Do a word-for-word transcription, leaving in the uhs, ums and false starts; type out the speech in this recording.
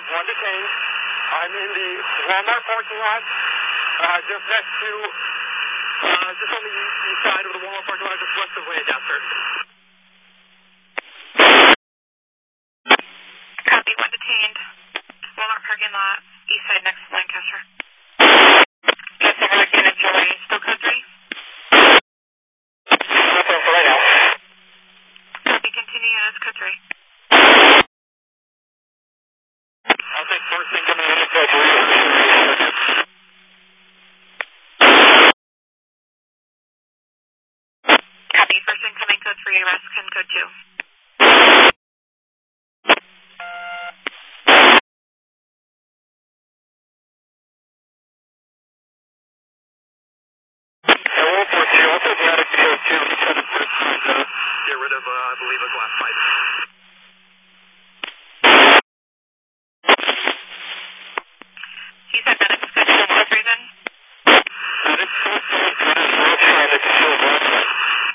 one detained. I'm in the Walmart parking lot, uh, just next to, uh, just on the east, east side of the Walmart parking lot, just west of Lancaster. Copy, one detained. Walmart parking lot, east side next to Lancaster. Yes, I'm looking at Joy. Still code three? Nothing for right now. Copy, continue as code three. I'll take first thing coming in at code three. Copy, first incoming code three, arrest can code two. Get rid of, uh, I believe, a glass pipe. You said that it's code two, what reason? That is code three, that is well trying to conceal one.